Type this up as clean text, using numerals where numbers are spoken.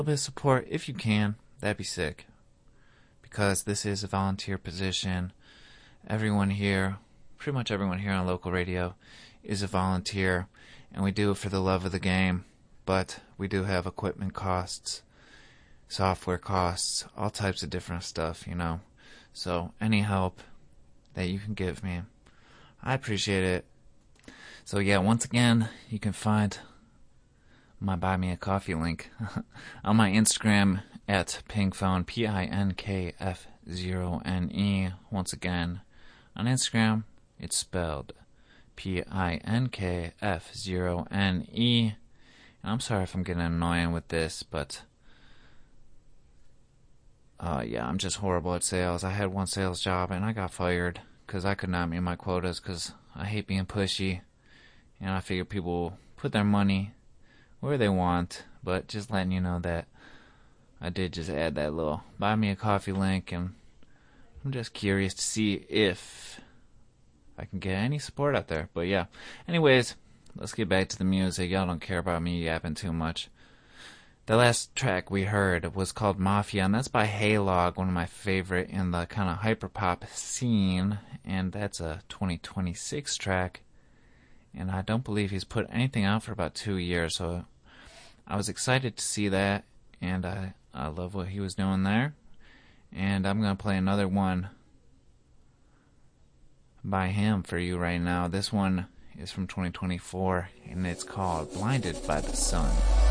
little bit of support if you can. That'd be sick. Because this is a volunteer position. Everyone here, pretty much everyone here on local radio, is a volunteer, and we do it for the love of the game. But we do have equipment costs, software costs, all types of different stuff, you know. So any help that you can give me, I appreciate it. So yeah, once again, you can find my Buy Me a Coffee link on my Instagram at Pinkphone, Pinkf0ne. Once again, on Instagram, it's spelled Pinkf0ne. And I'm sorry if I'm getting annoying with this, but yeah, I'm just horrible at sales. I had one sales job and I got fired because I could not meet my quotas because I hate being pushy. And I figure people put their money where they want, but just letting you know that I did just add that little Buy Me a Coffee link, and I'm just curious to see if I can get any support out there. But yeah, anyways, let's get back to the music. Y'all don't care about me yapping too much. The last track we heard was called Mafia, and that's by Haylog, one of my favorite in the kind of hyperpop scene, and that's a 2026 track. And I don't believe he's put anything out for about 2 years, so I was excited to see that, and I love what he was doing there. And I'm going to play another one by him for you right now. This one is from 2024, and it's called Blinded by the Sun.